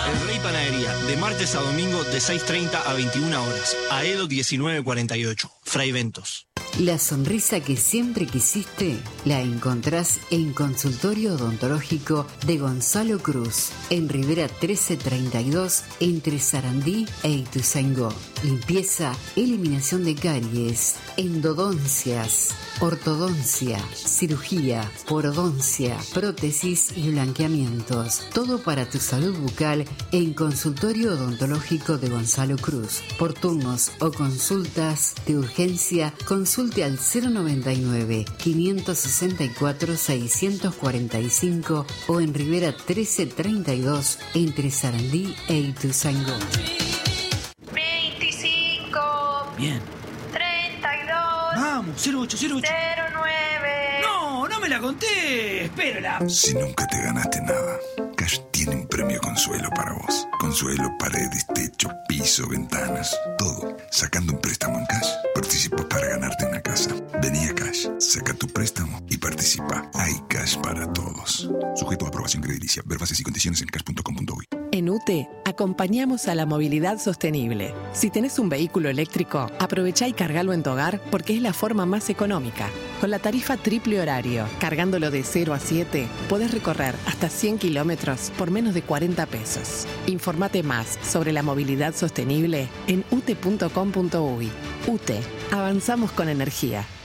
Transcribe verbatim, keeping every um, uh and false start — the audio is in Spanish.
El Rey Panadería, de martes a domingo de seis treinta a veintiuna horas. Aedo diecinueve cuarenta y ocho, Fray Ventos. La sonrisa que siempre quisiste la encontrás en Consultorio Odontológico de Gonzalo Cruz, en Rivera trece treinta y dos, entre Sarandí e Ituzaingó. Limpieza, eliminación de caries, endodoncias, ortodoncia, cirugía, porodoncia, prótesis y blanqueamientos. Todo para tu salud bucal en Consultorio Odontológico de Gonzalo Cruz. Por turnos o consultas de urgencia, consulte al cero noventa y nueve, quinientos sesenta y cuatro, seiscientos cuarenta y cinco o en Rivera trece treinta y dos, entre Sarandí e Ituzaingó. veinticinco. Bien. treinta y dos. Vamos, cero ocho cero ocho. cero nueve. No, no me la conté. Espérala. Si nunca te ganaste nada, Cash tiene un premio Consuelo para vos. Consuelo, paredes, techo, piso, ventanas, todo. Sacando un préstamo en Cash, participas para ganarte una casa. Vení a Cash, saca tu préstamo y participa. Hay Cash para todos. Sujeto a aprobación crediticia. Ver bases y condiciones en cash punto com punto uy. En U T E acompañamos a la movilidad sostenible. Si tenés un vehículo eléctrico, aprovechá y cargalo en tu hogar porque es la forma más económica. Con la tarifa triple horario, cargándolo de cero a siete, podés recorrer hasta cien kilómetros por menos de cuarenta pesos. Informate más sobre la movilidad sostenible en u t e punto com punto uy. U T E, avanzamos con energía.